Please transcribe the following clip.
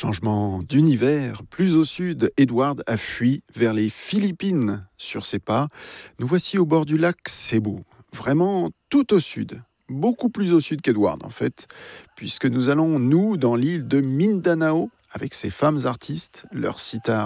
Changement d'univers, plus au sud, Edward a fui vers les Philippines. Sur ses pas, nous voici au bord du lac Cebu, vraiment tout au sud, beaucoup plus au sud qu'Edward en fait, puisque nous allons, nous, dans l'île de Mindanao, avec ses femmes artistes, leurs sitars